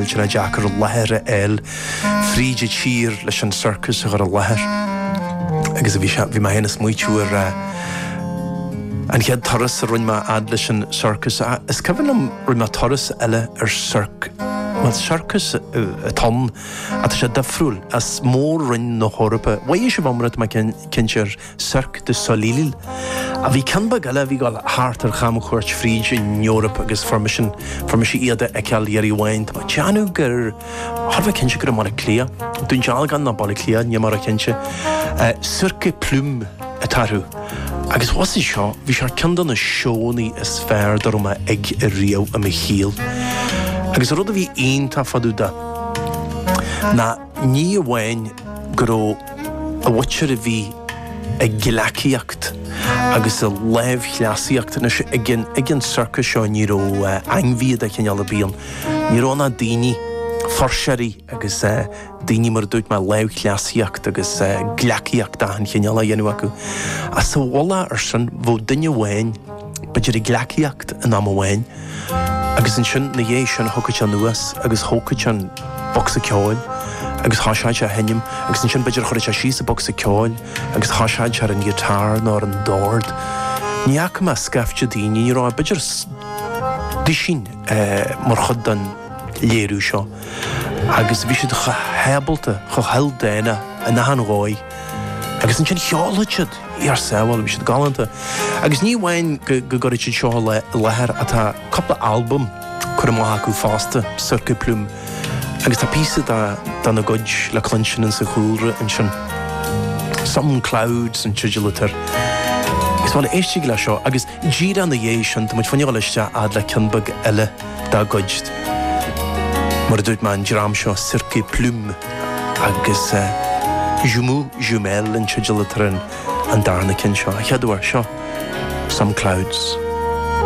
muid le Jackar lehar el fríide tír leis an circus a lehar. Agus a bhí mai hennas muitiúr an chead toras a roin ma ad leis an circus. Is cyfan am roin ma toras eile Wel circus a ton a sé dafrúil as mór roin na Hórapa. Wa é sé bhamrad ma cinsear Cirque du Soleil. A bhí canba gaile bhí gáil háartar cham chuirt fríd in Europa agus formission iad ag ceall iar i bhaint. Ma teanú gur Harfa cinse gur mar a clia. Dún teal gan na ball clia ní mar a cinse. Cirque Plume a tarú. Agus was i seo, bhí sé cindan na seónaí is fearr darúma ag a riamh a mi chial. Agus rud a bhí aonanta fadúda na ní bhhain gur a bhaitear a bhí ag gilaciacht agus a leh chleasíocht na ag an circus seo ní ró angmhíad a cinneal a bíon. Ní ró na daoine forsearí agus daoine mar dúirt me leh chleasíocht agus gilaciacht a an cinneal a dhéanú acu. A sa bhla ar sin bhó duine bhhain beidir i gilaciacht an am bhhain. Agus an sin na dhé sin thucaid an nuas agus thucaid an box a ceáil agus háisáid a henim agus an sin beidir chuir a síos a box a ceáil agus háisáid ar an gitár ná an dord. Níach me scafte daoine ní rá beidir dísin mar chud an léirú seo. Agus bhí siad chu hebalta chu hell déine a na an ráid. Agus an sin cheálaid ar sábháil bhí siad galanta. Agus ní bhhain go gorid siad seo lehar atá coppla album chuir amach acu fásta Cirque Plume. Agus tá písa da na goid le clunsin an sa chúra an sin Some Clouds an tigilatar. Agus bhna éiste le seo agus dír an na dhé sin tá muid fanneáiliste ad le cinbag eile dá goid. Mar a dúirt me an drám seo Cirque Plume agus jumel an tigilatar an darna cin seo. A cheadúir seo Some Clouds.